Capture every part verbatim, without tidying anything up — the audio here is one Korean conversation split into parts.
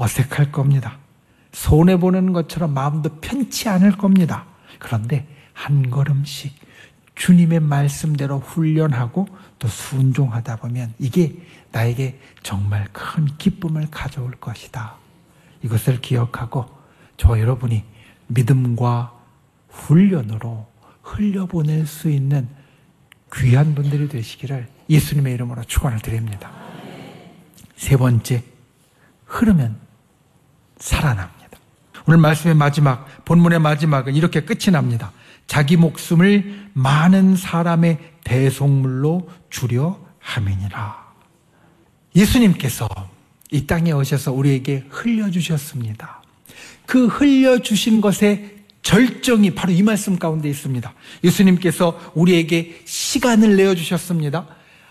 어색할 겁니다. 손해보는 것처럼 마음도 편치 않을 겁니다. 그런데 한 걸음씩 주님의 말씀대로 훈련하고 또 순종하다 보면 이게 나에게 정말 큰 기쁨을 가져올 것이다. 이것을 기억하고 저 여러분이 믿음과 훈련으로 흘려보낼 수 있는 귀한 분들이 되시기를 예수님의 이름으로 축원을 드립니다. 세 번째, 흐르면 살아납니다. 오늘 말씀의 마지막, 본문의 마지막은 이렇게 끝이 납니다. 자기 목숨을 많은 사람의 대속물로 주려 함이니라. 예수님께서 이 땅에 오셔서 우리에게 흘려주셨습니다. 그 흘려주신 것의 절정이 바로 이 말씀 가운데 있습니다. 예수님께서 우리에게 시간을 내어주셨습니다.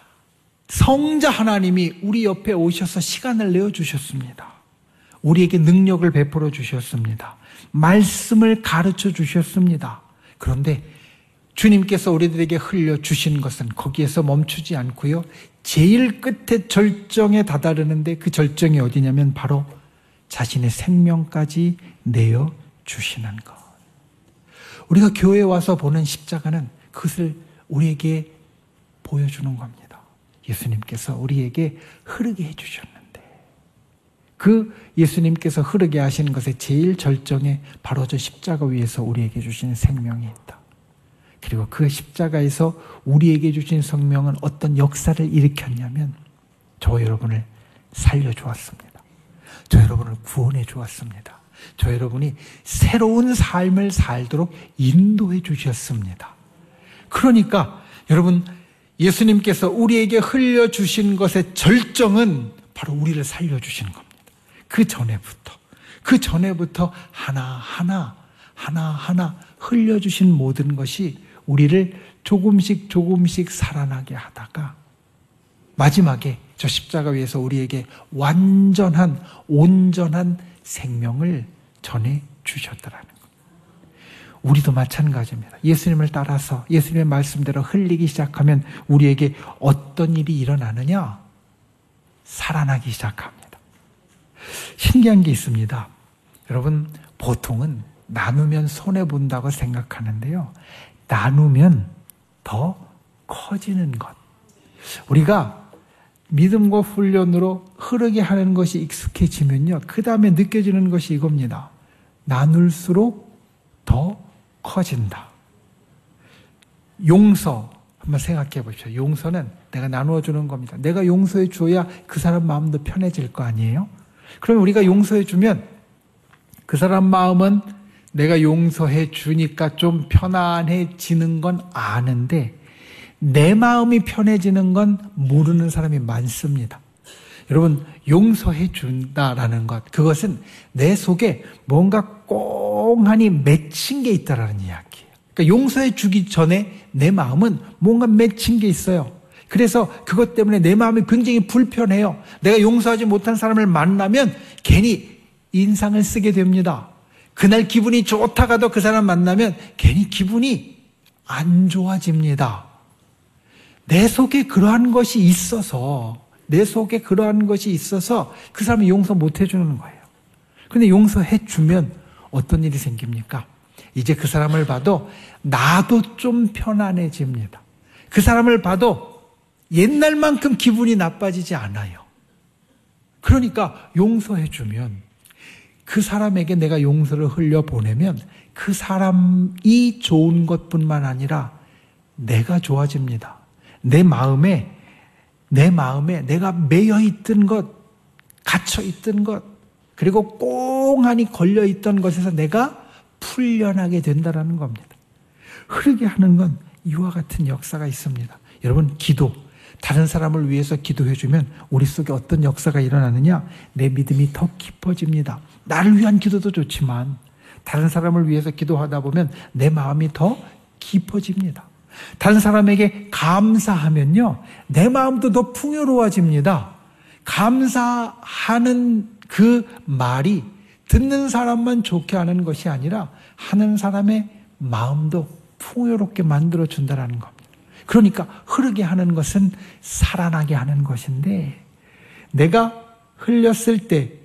성자 하나님이 우리 옆에 오셔서 시간을 내어주셨습니다. 우리에게 능력을 베풀어 주셨습니다. 말씀을 가르쳐 주셨습니다. 그런데 주님께서 우리들에게 흘려주신 것은 거기에서 멈추지 않고요. 제일 끝에 절정에 다다르는데 그 절정이 어디냐면 바로 자신의 생명까지 내어주시는 것. 우리가 교회에 와서 보는 십자가는 그것을 우리에게 보여주는 겁니다. 예수님께서 우리에게 흐르게 해주셨는데 그 예수님께서 흐르게 하신 것의 제일 절정에 바로 저 십자가 위에서 우리에게 주신 생명이 있다. 그리고 그 십자가에서 우리에게 주신 생명은 어떤 역사를 일으켰냐면 저 여러분을 살려주었습니다. 저 여러분을 구원해 주었습니다. 저 여러분이 새로운 삶을 살도록 인도해 주셨습니다. 그러니까 여러분, 예수님께서 우리에게 흘려주신 것의 절정은 바로 우리를 살려주시는 겁니다. 그 전에부터, 그 전에부터 하나하나, 하나하나 흘려주신 모든 것이 우리를 조금씩 조금씩 살아나게 하다가 마지막에 저 십자가 위에서 우리에게 완전한, 온전한 생명을 전해주셨다라는 것. 우리도 마찬가지입니다. 예수님을 따라서 예수님의 말씀대로 흘리기 시작하면 우리에게 어떤 일이 일어나느냐? 살아나기 시작합니다. 신기한 게 있습니다. 여러분, 보통은 나누면 손해본다고 생각하는데요. 나누면 더 커지는 것. 우리가 믿음과 훈련으로 흐르게 하는 것이 익숙해지면요. 그 다음에 느껴지는 것이 이겁니다. 나눌수록 더 커진다. 용서 한번 생각해 보십시오. 용서는 내가 나누어 주는 겁니다. 내가 용서해 줘야 그 사람 마음도 편해질 거 아니에요? 그러면 우리가 용서해 주면 그 사람 마음은 내가 용서해 주니까 좀 편안해지는 건 아는데 내 마음이 편해지는 건 모르는 사람이 많습니다. 여러분, 용서해 준다라는 것, 그것은 내 속에 뭔가 꽁하니 맺힌 게 있다라는 이야기예요. 그러니까 용서해 주기 전에 내 마음은 뭔가 맺힌 게 있어요. 그래서 그것 때문에 내 마음이 굉장히 불편해요. 내가 용서하지 못한 사람을 만나면 괜히 인상을 쓰게 됩니다. 그날 기분이 좋다가도 그 사람 만나면 괜히 기분이 안 좋아집니다. 내 속에 그러한 것이 있어서, 내 속에 그러한 것이 있어서 그 사람이 용서 못 해주는 거예요. 그런데 용서해 주면 어떤 일이 생깁니까? 이제 그 사람을 봐도 나도 좀 편안해집니다. 그 사람을 봐도 옛날만큼 기분이 나빠지지 않아요. 그러니까 용서해 주면 그 사람에게 내가 용서를 흘려보내면 그 사람이 좋은 것뿐만 아니라 내가 좋아집니다. 내 마음에, 내 마음에 내가 매여있던 것, 갇혀있던 것, 그리고 꽁하니 걸려있던 것에서 내가 풀려나게 된다는 겁니다. 흐르게 하는 건 이와 같은 역사가 있습니다. 여러분, 기도, 다른 사람을 위해서 기도해주면 우리 속에 어떤 역사가 일어나느냐? 내 믿음이 더 깊어집니다. 나를 위한 기도도 좋지만 다른 사람을 위해서 기도하다 보면 내 마음이 더 깊어집니다. 다른 사람에게 감사하면요, 내 마음도 더 풍요로워집니다. 감사하는 그 말이 듣는 사람만 좋게 하는 것이 아니라 하는 사람의 마음도 풍요롭게 만들어준다는 겁니다. 그러니까 흐르게 하는 것은 살아나게 하는 것인데, 내가 흘렸을 때